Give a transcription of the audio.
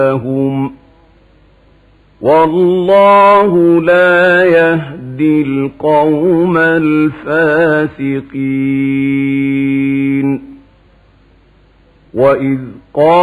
لهم والله لا يهدي القوم الفاسقين. وإذ قال